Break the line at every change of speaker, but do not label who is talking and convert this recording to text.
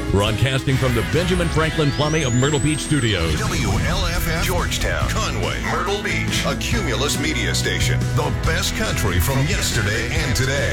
Broadcasting from the Benjamin Franklin Plumbing of Myrtle Beach Studios.
WLFF Georgetown, Conway, Myrtle Beach, a Cumulus media station. The best country from yesterday and today.